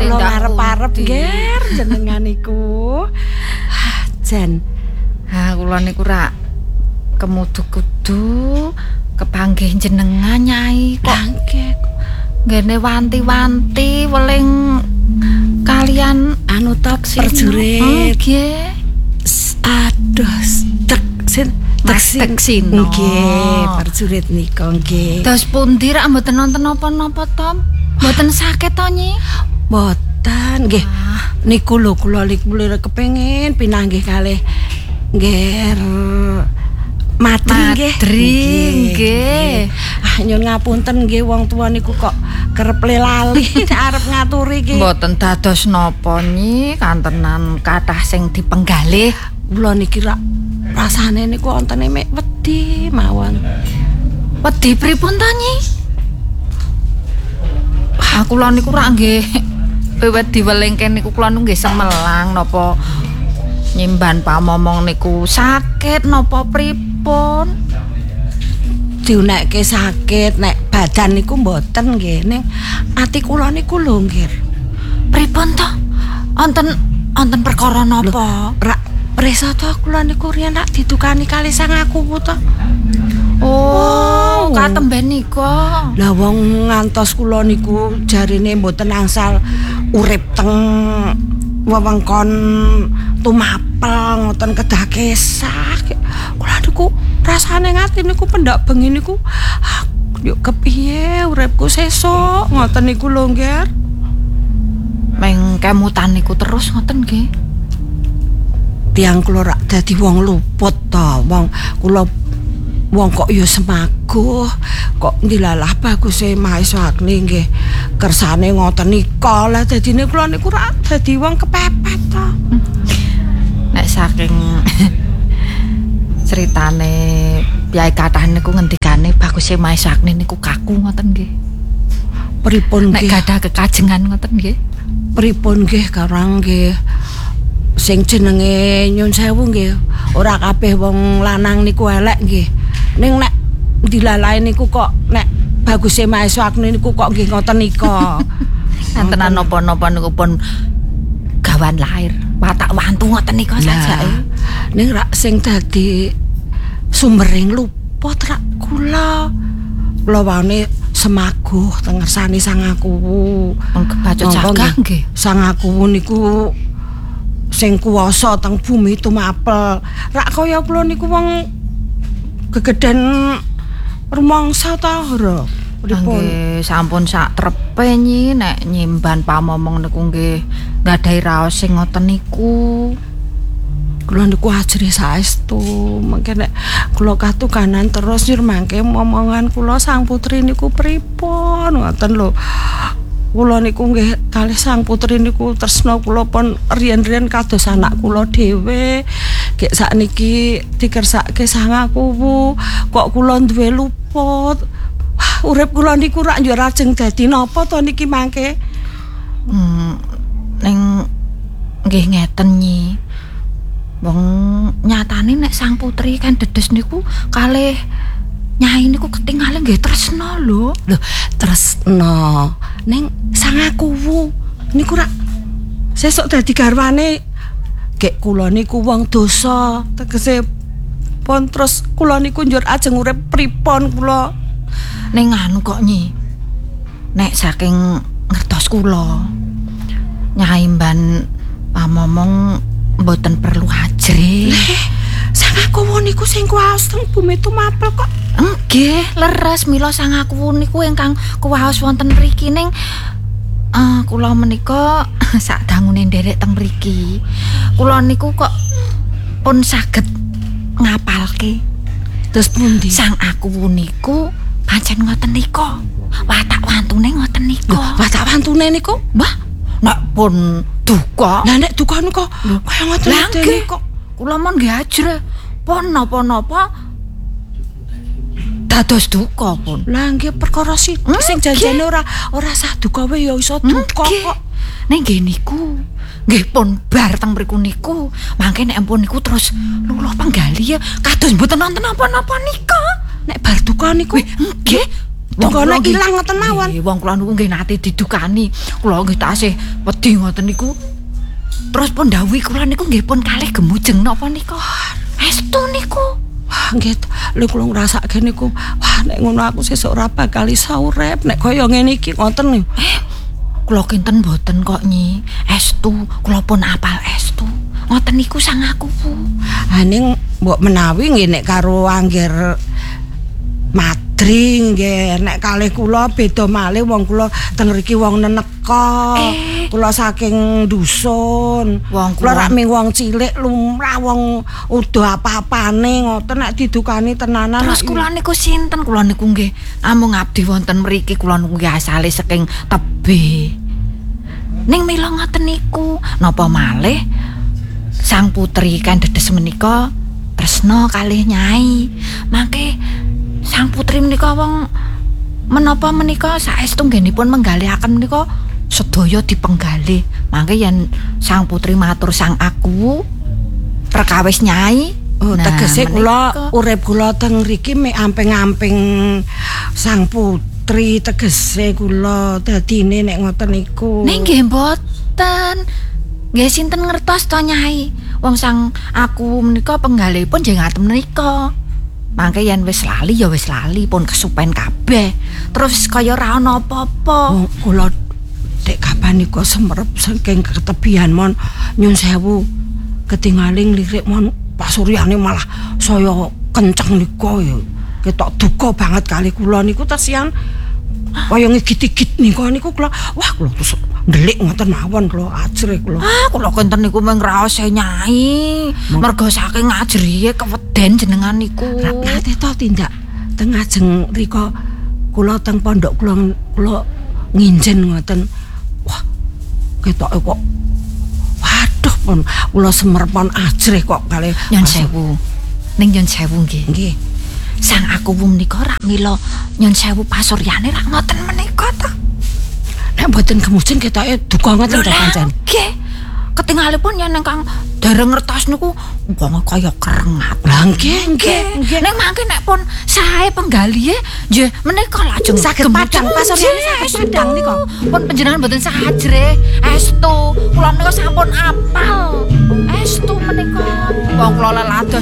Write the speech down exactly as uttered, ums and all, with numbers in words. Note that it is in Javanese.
kula arep-arep nggih jenengan niku. Jan. Ha kula niku rak kemudu-kudu kepanggih jenengan Nyai kok. Nggih. Nggene wanti-wanti weling kalian anu tok perjurit. Nggih. Aduh, tek sin teksin. Nggih, perjurit nika nggih. Dos pundi rak mboten nonton napa-napa to? Mboten sakit to Nyi? Mboten nggih. Niku lho kula mulih kepengin pinanggih kalih nggih Madri nggih. Ah nyun ngapunten nggih wong tuwa niku kok kerep lali arep ngaturi iki. Mboten dados napa Nyi, kantenan kathah sing dipenggalih. Kula niki rak rasane niku wontene mek wedi mawon. Wedi pripun to Nyi? Ah kula niku rak nggih wedi welingke niku kula nggih semelang napa nyimban pamomong niku sakit napa pripun? Diunekke sakit nek badan niku mboten nggih ning ati kula niku lho nggih. Pripun to? Wonten wonten perkara napa? Rak prisa to kula niku riyen rak ditukani kali sang aku to. Oh, katemben nika. Lah wong ngantos kula niku jarine mboten angsal urip teng wewengkon tumapel ngoten kedah kesah. Kula niku rasane ngati niku pendak bengi niku yo kepiye uripku sesuk ngoten niku lho nggih. Meng kemutan niku terus ngoten nggih. Tiang kula rak dadi wong luput to, wong kula wong kok ya semaguh, kok ndilalah baguse Maisa Agni nggih kersane ngoten nika. Lah dadine kula niku rak dadi wong kepepet to. Nek saking ceritane Kyai kathah niku ngendikane baguse Maisa Agni niku kaku ngoten nggih. Pripun Nek nggih? gadah kekajengan ngoten nggih. Pripun nggih karang nggih. Sing jenenge nyun sewu nggih, ora kabeh wong lanang niku elek nggih. Ning nek dilalae niku kok nek baguse Maisa Agni niku kok nggih ngoten nika. Antenan napa-napa niku pun gawan lahir, watak wantu ngoten nika sajake. Ning rak sing dadi sumbering luput rak kula. Kula wane semaguh teng ngersane sang aku. Wong kebacut cagah nggih. Sang aku niku sing kuwasa teng bumi tumapel. Rak kaya kula niku wong gegeden rumangsa ta ora. Nggih, sampun sak trepe Nyi nek nyimban pamomong niku nggih nggadahi raos sing ngoten niku. Kula niku ajri saestu, mengke nek kula katukanan terus nyur mangke momongan kula sang putri niku pripun ngoten lho. Kula niku nggih kalih sang putri niku tresna kula pun riyen-riyen kados anak kula dhewe. Gek sakniki dikersake sang aku kok kula duwe luput. Wah, urip kula niku rak yo rajeng dadi napa to niki mangke? Hmm, ning nggih ngeten Nyi. Wong nyatane nek sang putri kan dedes niku kalih Nyai niku ketinggalan nggih tresna lho. Lho, tresna. Ning sang aku niku rak sesuk dadi garwane gek kula niku wong dosa. Tegese pon terus kula niku njur ajeng urip pripun kula. Ning anu kok Nyi. Nek saking ngertos kula Nyai mban pamomong mboten perlu ajri. Sang aku niku sing kuwaos teng bumi tumapel kok. Nggih, leres mila sang aku niku ingkang kuwaos wonten mriki ning uh, kula menika sakdangune nderek teng mriki. Kula niku kok pun saged ngapalke. Terus pundi? Sang aku niku pancen ngoten nika. Watak wantune ngoten nika. Watak wantune niku? Mbah, nek pun duka. Lah nek duka niku kaya ngoten kok. Kula mon nggih ajre. Pun napa-napa dados duka pun. Lah nggih perkara sing sing janjane ora ora sah duka wae ya iso duka kok. Ning nggih niku nggih pun bar teng mriku niku. Mangke nek ampun niku terus luluh panggali ya kados mboten nonton napa-napa nika. Nek bar duka niku nggih Dengkone ilang ngoten mawon. Nggih, wong kula niku nggih nate didukani. Kula nggih tasih wedi ngoten niku. Terus pun dawuh kula niku nggih pun kalih gemujeng napa nika. Estu niku. Wah, nggih. Lha kula ngrasake niku, wah nek ngono aku sesuk ora bakal iso urip nek kaya ngene iki ngoten niku. Eh, kula kinten boten kok Nyi. Estu, kula pun apal estu. Ngoten niku sang aku. Ha ning mbok menawi nggih nek karo angger madring nggih nek kalih kula beda malih wong kula teng mriki wong neneka. Eh. Kula saking dusun. Wong kula kula- rak ming wong cilik lumrah wong udah apa-apane ngoten nek didukani tenanan. Terus kula niku sinten? Kula niku nggih namung ngabdi wonten mriki. Kula niku nggih asale saking Tebe. Ning mila ngoten niku, napa malih sang putri kan dedes menika tresna kalih Nyai. Mangke sang putri menika wong menapa menika saestu nggenipun menggalihaken menika sedaya dipenggalih. Mangke yen sang putri matur sang aku perkawis Nyai. Oh, Nah, tegese kula menika- urip kula teng mriki mek amping-amping sang putri tegese kula dadine nek ngoten niku. Ning nggih mboten. Nggih sinten ngertos to Nyai? Wong sang aku menika penggalihipun nggih ngaten menika. Mangke yen wis lali ya wis lali pun kesupen kabeh. Terus kaya ora ana apa-apa. Oh, kula dek kapan niku semerep saking ketebihan mon nyun sewu ketingaling lirik mon pasuryane malah saya kenceng niku ya ketok duka banget kali kula niku tersian kaya ngigit-igit niku niku kula wah kula terus ndelik ngoten mawon kula ajre kula. Ah, kula kenten niku mung raos Nyai. Merga saking ngajrihe keweden jenengan niku. Nate to tindak teng ajeng rika kula teng pondok kula kula nginjen ngoten. Wah, ketoke kok waduh pun kula semerpon ajrih kok kalih Nyun sewu. Ning nyun sewu nggih. nggih. Sang aku menika rak mila nyun sewu pasuryane rak ngoten menika to. Nek mboten kemujen ketoke duka ngoten to pancen. Nggih. Ketingalipun yen ingkang dereng ngertos niku wong kaya kerengat. Lah nggih nggih nggih. Nek mangke nek pun sae penggalihe nggih menika lajeng Saged padang, pasuryane saged padang nika. Pun panjenengan mboten sajre. Estu, kula menika sampun apal. Estu menika. Wong kula lelados